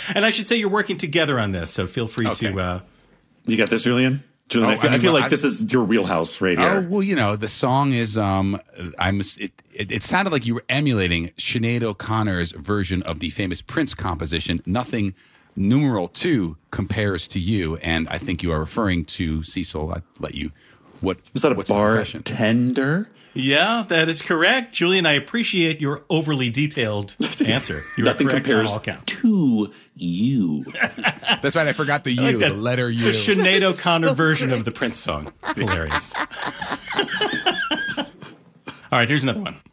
And I should say you're working together on this, so feel free to... You got this, Julian? Julian, I feel like this is your wheelhouse right here. Oh, well, the song is, it sounded like you were emulating Sinead O'Connor's version of the famous Prince composition, Nothing numeral 2 compares to you. And I think you are referring to Cecil. I'll let you, is that a bartender? Yeah, that is correct. Julian, I appreciate your overly detailed answer. Nothing compares to you. That's right. I forgot the U, the letter U. The Sinead O'Connor version of the Prince song. Hilarious. All right, here's another one.